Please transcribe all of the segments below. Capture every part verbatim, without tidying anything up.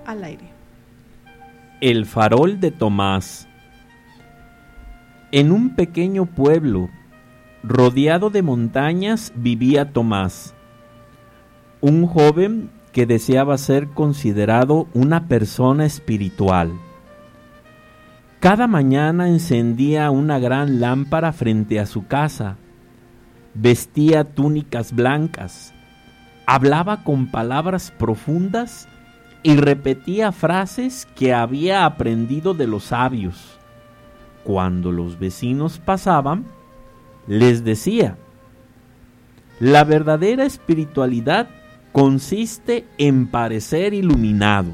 al aire. El farol de Tomás. En un pequeño pueblo, rodeado de montañas, vivía Tomás, un joven que deseaba ser considerado una persona espiritual. Cada mañana encendía una gran lámpara frente a su casa, vestía túnicas blancas, hablaba con palabras profundas y repetía frases que había aprendido de los sabios. Cuando los vecinos pasaban, les decía: la verdadera espiritualidad consiste en parecer iluminado.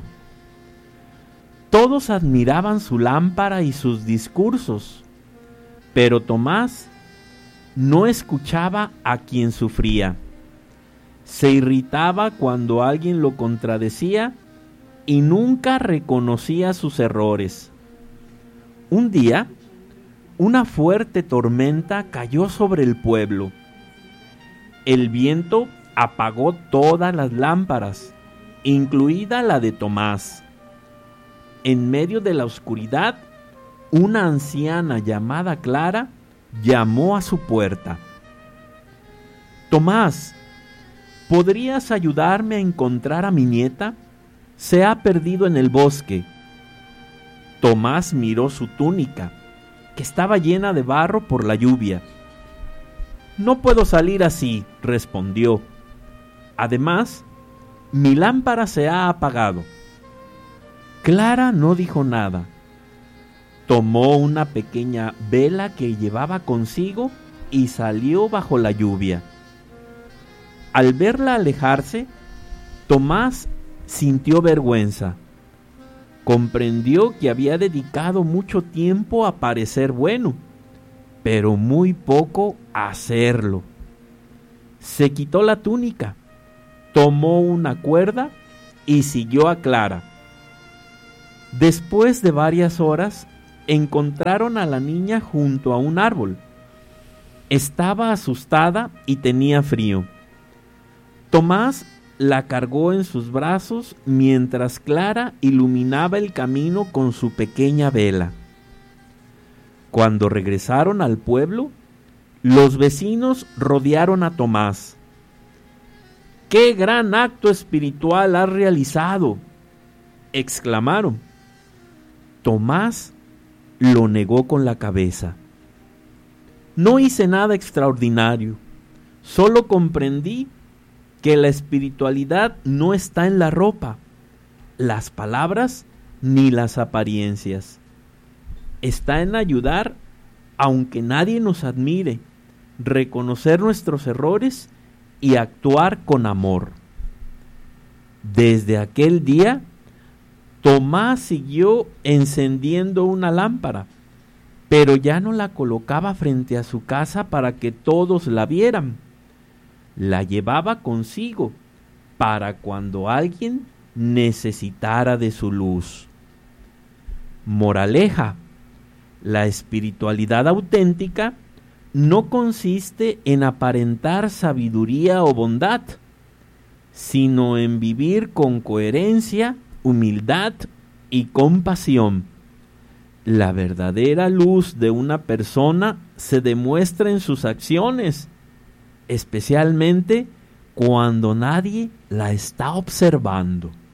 Todos admiraban su lámpara y sus discursos, pero Tomás no escuchaba a quien sufría. Se irritaba cuando alguien lo contradecía y nunca reconocía sus errores. Un día, una fuerte tormenta cayó sobre el pueblo. El viento apagó todas las lámparas, incluida la de Tomás. En medio de la oscuridad, una anciana llamada Clara llamó a su puerta. Tomás, ¿podrías ayudarme a encontrar a mi nieta? Se ha perdido en el bosque. Tomás miró su túnica, que estaba llena de barro por la lluvia. No puedo salir así, respondió. Además, mi lámpara se ha apagado. Clara no dijo nada. Tomó una pequeña vela que llevaba consigo y salió bajo la lluvia. Al verla alejarse, Tomás sintió vergüenza. Comprendió que había dedicado mucho tiempo a parecer bueno, pero muy poco a hacerlo. Se quitó la túnica, tomó una cuerda y siguió a Clara. Después de varias horas, encontraron a la niña junto a un árbol. Estaba asustada y tenía frío. Tomás la cargó en sus brazos mientras Clara iluminaba el camino con su pequeña vela. Cuando regresaron al pueblo, los vecinos rodearon a Tomás. ¡Qué gran acto espiritual has realizado!, exclamaron. Tomás lo negó con la cabeza. No hice nada extraordinario, solo comprendí que la espiritualidad no está en la ropa, las palabras ni las apariencias. Está en ayudar aunque nadie nos admire, reconocer nuestros errores y actuar con amor. Desde aquel día, Tomás siguió encendiendo una lámpara, pero ya no la colocaba frente a su casa para que todos la vieran. La llevaba consigo para cuando alguien necesitara de su luz. Moraleja: la espiritualidad auténtica no consiste en aparentar sabiduría o bondad, sino en vivir con coherencia, humildad y compasión. La verdadera luz de una persona se demuestra en sus acciones, especialmente cuando nadie la está observando.